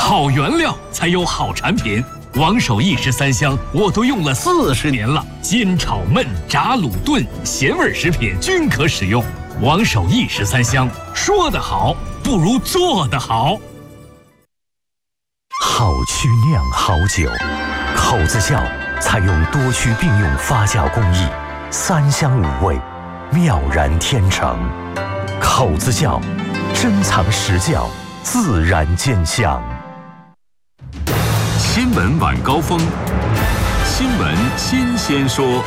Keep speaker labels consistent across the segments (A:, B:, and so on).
A: 好原料才有好产品。王守义13香我都用了40年了，煎炒焖炸卤炖咸味食品均可使用。王守义13香，说得好不如做得好。
B: 好曲酿好酒，口子窖采用多区并用发酵工艺，3香5味，妙然天成。口子窖珍藏实窖，自然兼香。
C: 新闻晚高峰，新闻新鲜说。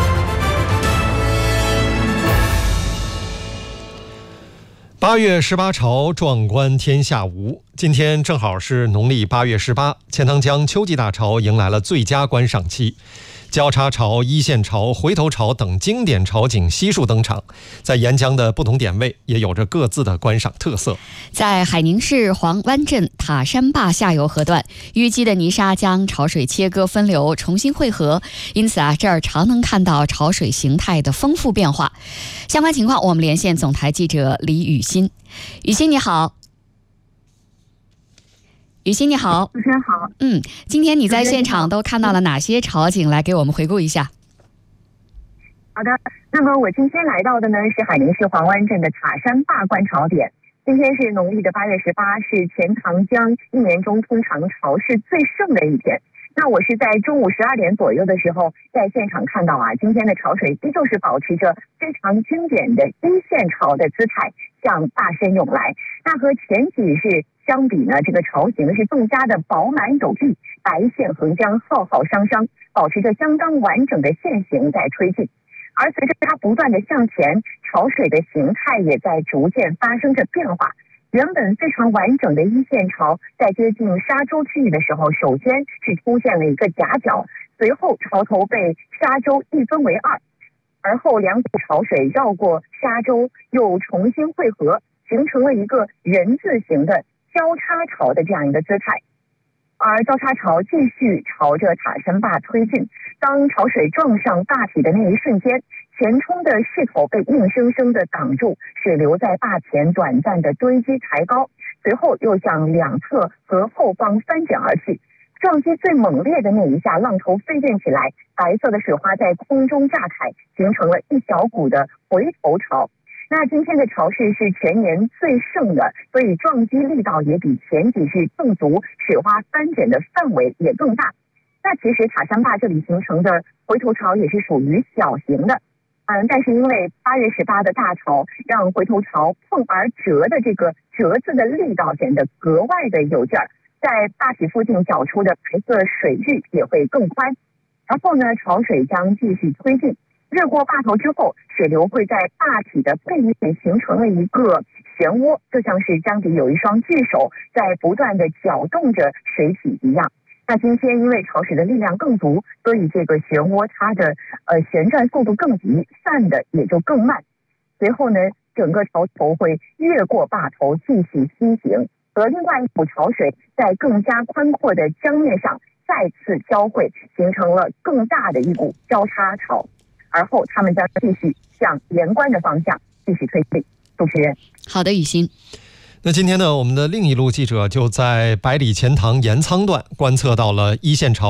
D: 8月18朝，壮观天下无。今天正好是农历8月18，钱塘江秋季大潮迎来了最佳观赏期。交叉潮、一线潮、回头潮等经典潮景悉数登场，在沿江的不同点位也有着各自的观赏特色。
E: 在海宁市黄湾镇塔山坝下游河段，淤积的泥沙将潮水切割分流，重新汇合，因此这儿常能看到潮水形态的丰富变化。相关情况，我们连线总台记者李雨欣。雨欣你好。雨欣你好。
F: 主持人好。
E: 今天你在现场都看到了哪些潮景？来给我们回顾一下。
F: 好的，那么我今天来到的呢是海宁市黄湾镇的塔山坝观潮点。今天是农历的8月18，是钱塘江一年中通常潮势最盛的一天。那我是在中午12点左右的时候在现场看到今天的潮水依旧是保持着非常经典的一线潮的姿态向坝身涌来。那和前几日相比呢，这个潮形是更加的饱满有力，白线横江，浩浩汤汤，保持着相当完整的线形在推进。而随着它不断的向前，潮水的形态也在逐渐发生着变化。原本非常完整的一线潮，在接近沙洲区域的时候，首先是出现了一个夹角，随后潮头被沙洲一分为二，而后两股潮水绕过沙洲，又重新汇合，形成了一个人字形的交叉潮的这样一个姿态。而交叉潮继续朝着塔山坝推进，当潮水撞上坝体的那一瞬间，前冲的势头被硬生生地挡住，水流在坝前短暂的堆积抬高，随后又向两侧和后方翻卷而去。撞击最猛烈的那一下，浪头飞溅起来，白色的水花在空中炸开，形成了一小股的回头潮。那今天的潮势是全年最盛的，所以撞击力道也比前几日更足，水花翻卷的范围也更大。那其实塔山坝这里形成的回头潮也是属于小型的，但是因为8月18的大潮，让回头潮碰而折的这个折字的力道显得格外的有劲儿，在坝体附近搅出的白色水域也会更宽。然后呢，潮水将继续推进，越过坝头之后，水流会在坝体的背面形成了一个漩涡，就像是江底有一双巨手在不断的搅动着水体一样。那今天因为潮水的力量更足，所以这个漩涡它的旋转速度更急，散的也就更慢。随后呢，整个潮头会越过坝头继续西行，和另外一股潮水在更加宽阔的江面上再次交汇，形成了更大的一股交叉潮。而后他们将继续向盐关的方向继续推进。主持人，
E: 好的，雨欣。
D: 那今天呢，我们的另一路记者就在百里钱塘盐仓段观测到了一线潮